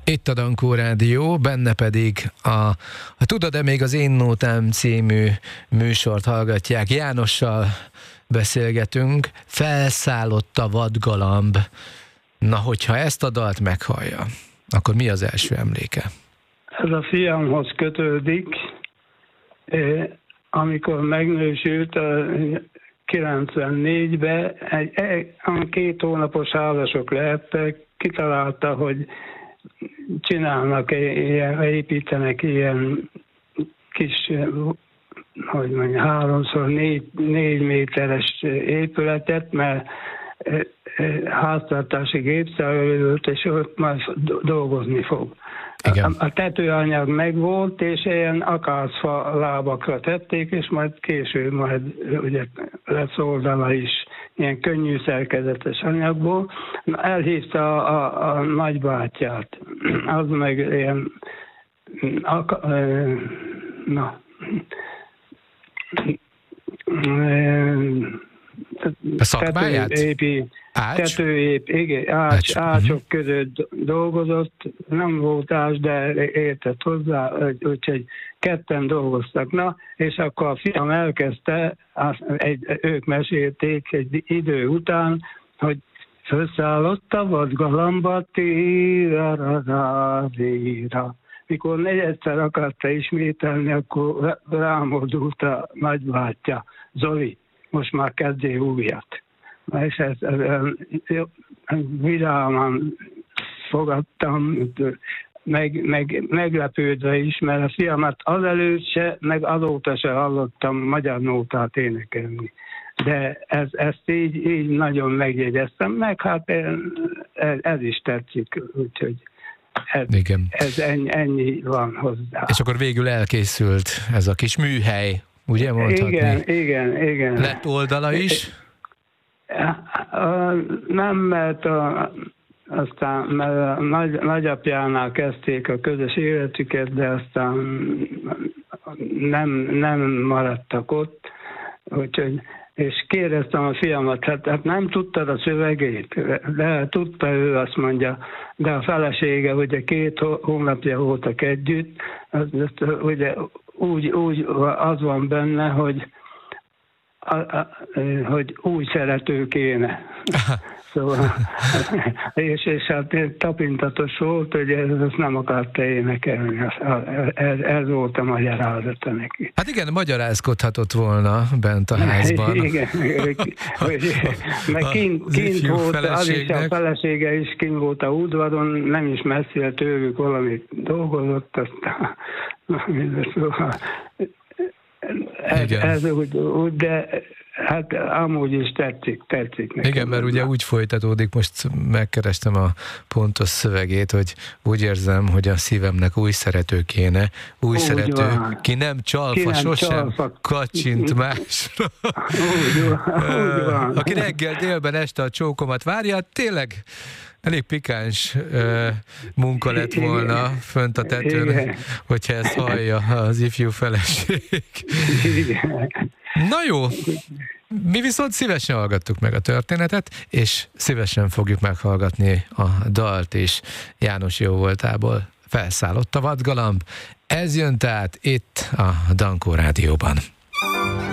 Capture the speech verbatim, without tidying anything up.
Itt a Dankó Rádió, benne pedig a, a Tudod-e még az Én Nótám című műsort hallgatják. Jánossal beszélgetünk, Felszállott a vadgalamb. Na, hogyha ezt a dalt meghallja, akkor mi az első emléke? Ez a fiamhoz kötődik, amikor megnősült a kilencvennégyben, egy, egy, két hónapos házasok lehettek, kitalálta, hogy csinálnak ilyen, építenek ilyen kis, hogy mondjam, háromszor négy, négy méteres épületet, mert háztartási gépszerelőt, és ott majd dolgozni fog. Igen. A tetőanyag megvolt, és ilyen akácfa lábakra tették, és majd később majd ugye lesz oldala is ilyen könnyű szerkezetes anyagból. Na, elhívta a, a, a nagybátyját. Az meg ilyen aka, na a szakmáját? Tetőépi, Ács? Tetőép, igen, ács, ács. ácsok uh-huh. között dolgozott, nem volt ács, de értett hozzá, úgyhogy ketten dolgoztak. Na, és akkor a fiam elkezdte, egy, ők mesélték egy idő után, hogy felszállott a vadgalamba, tíra-ra-ra-ra. Mikor negyedszer akarta ismételni, akkor rámordult a nagybátyja, Zoli, most már kezdjél újat. És ezt, ezt, ezt vidáman fogadtam, meg, meg, meglepődve is, mert a fiamat azelőtt se, meg azóta se hallottam magyar nótát énekelni. De ez, ezt így, így nagyon megjegyeztem, meg hát ez, ez is tetszik, úgyhogy ez, ez ennyi, ennyi van hozzá. És akkor végül elkészült ez a kis műhely, ugye mondhatni? Igen, igen, igen. Lett oldala is? Nem, mert a, aztán mert a nagy, nagyapjánál kezdték a közös életüket, de aztán nem, nem maradtak ott, úgyhogy, és kérdeztem a fiamat, hát, hát nem tudtad a szövegét, de tudta ő, azt mondja, de a felesége ugye két hónapja voltak együtt, az, az, ugye úgy, úgy az van benne, hogy A, a, hogy új szerető kéne. Szóval, és, és hát tapintatos volt, hogy ez, ezt nem akarta énekelni. Ez, ez volt a magyarázata neki. Hát igen, magyarázkodhatott volna bent a házban. Igen, hogy, meg kint, kint volt, az is a felesége is kint volt a udvaron, nem is messzél tőlük valamit dolgozott, aztán szóval Ez, ez úgy, úgy, de hát amúgy is tetszik, tetszik nekem. Igen, mert ugye úgy folytatódik, most megkerestem a pontos szövegét, hogy úgy érzem, hogy a szívemnek új szerető kéne, új úgy szerető, van. Ki nem csalfa, ki nem sosem csalfa. Kacsint másra. Úgy van, úgy van. Aki reggel, délben, este a csókomat várja, tényleg elég pikáns uh, munka lett volna igen. fönt a tetőn, igen. hogyha ezt hallja az ifjú feleség. Igen. Na jó, mi viszont szívesen hallgattuk meg a történetet, és szívesen fogjuk meghallgatni a dalt is János jó voltából. Felszállott a vadgalamb. Ez jön tehát itt a Dankó Rádióban.